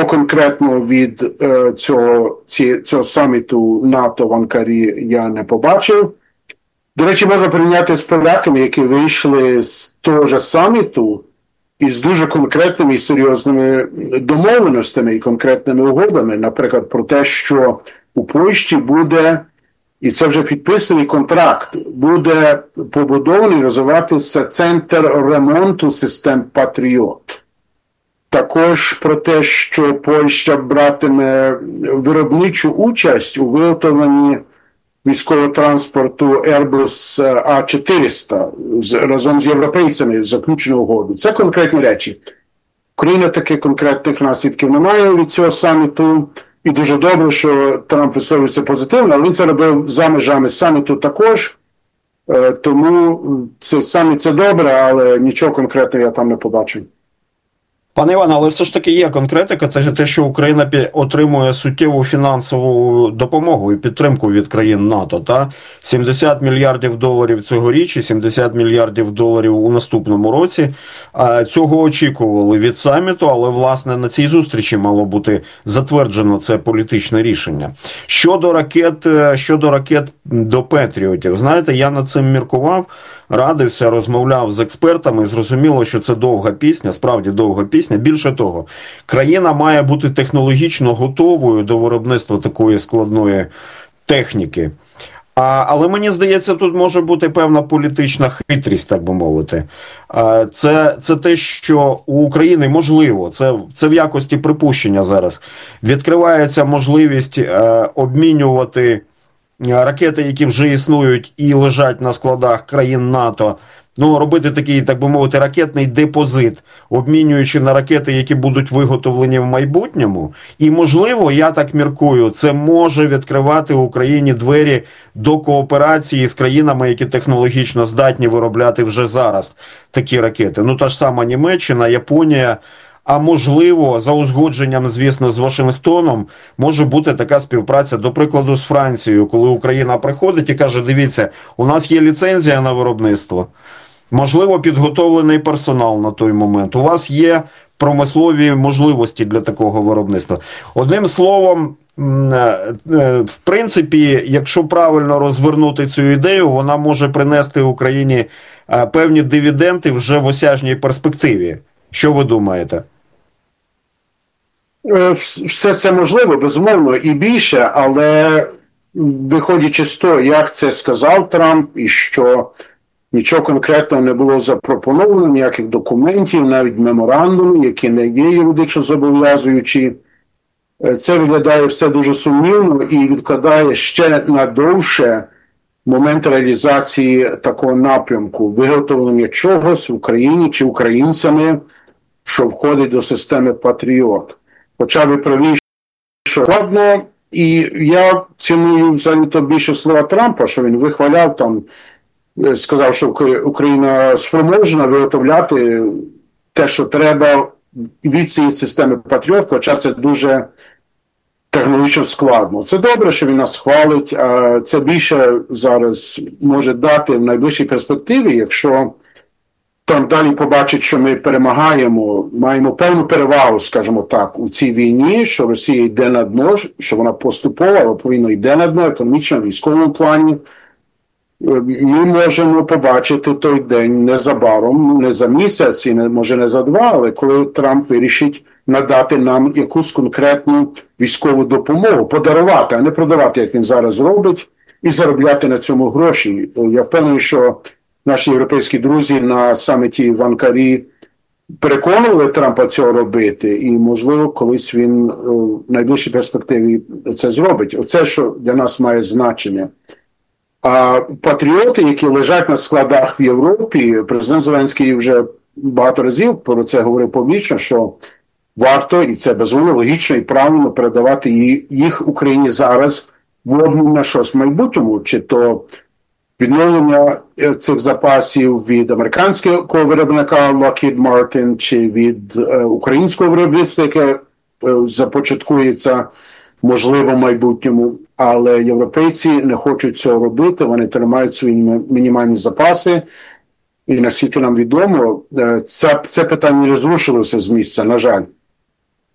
нічого конкретного від цього саміту НАТО в Анкарі я не побачив. До речі, можна порівняти з поляками, які вийшли з того ж саміту із дуже конкретними і серйозними домовленостями і конкретними угодами. Наприклад, про те, що у Польщі буде, і це вже підписаний контракт, буде побудований, розвиватися центр ремонту систем «Патріот». Також про те, що Польща братиме виробничу участь у виготовленні військового транспорту Airbus A400 разом з європейцями заключено угоду. Це конкретні речі. Україна таких конкретних наслідків не має від цього саміту. І дуже добре, що Трамп висловлюється позитивно, але він це робив за межами саміту також. Тому саміт це добре, але нічого конкретного я там не побачив. Пане Іване, але все ж таки є конкретика, це те, що Україна отримує суттєву фінансову допомогу і підтримку від країн НАТО. Та? 70 мільярдів доларів цьогоріч і 70 мільярдів доларів у наступному році. Цього очікували від саміту, але, власне, на цій зустрічі мало бути затверджено це політичне рішення. Щодо ракет до Петріотів, знаєте, я над цим міркував, радився, розмовляв з експертами, зрозуміло, що це довга пісня, справді довга пісня. Більше того, країна має бути технологічно готовою до виробництва такої складної техніки. Але мені здається, тут може бути певна політична хитрість, так би мовити. Це те, що у України, можливо, це в якості припущення зараз, відкривається можливість обмінювати ракети, які вже існують і лежать на складах країн НАТО, робити такий, так би мовити, ракетний депозит, обмінюючи на ракети, які будуть виготовлені в майбутньому. І, можливо, я так міркую, це може відкривати Україні двері до кооперації з країнами, які технологічно здатні виробляти вже зараз такі ракети. Та ж сама Німеччина, Японія. А можливо, за узгодженням, звісно, з Вашингтоном, може бути така співпраця, до прикладу, з Францією, коли Україна приходить і каже, дивіться, у нас є ліцензія на виробництво, можливо, підготовлений персонал на той момент, у вас є промислові можливості для такого виробництва. Одним словом, в принципі, якщо правильно розвернути цю ідею, вона може принести Україні певні дивіденди вже в осяжній перспективі. Що ви думаєте? Все це можливо, безумовно, і більше, але виходячи з того, як це сказав Трамп, і що нічого конкретного не було запропоновано, ніяких документів, навіть меморандумів, які не є юридично зобов'язуючі, це виглядає все дуже сумнівно і відкладає ще надовше момент реалізації такого напрямку, виготовлення чогось в Україні чи українцями, що входить до системи «Патріот». Хоча ви праві, що складно, і я ціную взагалі більше слова Трампа, що він вихваляв там, сказав, що Україна спроможна виготовляти те, що треба від цієї системи «Патріот», хоча це дуже технологічно складно. Це добре, що він нас хвалить, а це більше зараз може дати в найближчій перспективі, якщо там далі побачить, що ми перемагаємо, маємо певну перевагу, скажімо так, у цій війні, що Росія йде на дно, що вона поступово, але повинно йде на дно, економічно, військовому плані. Ми можемо побачити той день незабаром, не за місяць, і може не за два, але коли Трамп вирішить надати нам якусь конкретну військову допомогу, подарувати, а не продавати, як він зараз робить, і заробляти на цьому гроші. Я впевнений, що наші європейські друзі на саміті в Анкарі переконували Трампа цього робити, і, можливо, колись він в найближчій перспективі це зробить. Оце, що для нас має значення. А патріоти, які лежать на складах в Європі, президент Зеленський вже багато разів про це говорив публічно, що варто, і це безумовно логічно і правильно передавати їх Україні зараз в обмін на щось в майбутньому, чи то відновлення цих запасів від американського виробника Lockheed Martin, чи від українського виробництва, яке започаткується, можливо, в майбутньому. Але європейці не хочуть цього робити, вони тримають свої мінімальні запаси. І наскільки нам відомо, це питання не розрушилося з місця, на жаль.